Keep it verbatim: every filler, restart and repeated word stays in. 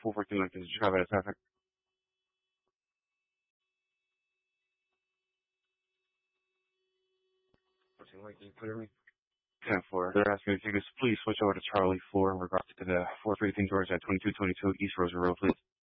four fourteen Lincoln, did you have out of traffic? fourteen Lincoln, you clear me? ten four. They're asking if you could please switch over to Charlie four in regards to the four three King George at twenty-two twenty-two East Rosa Road, please.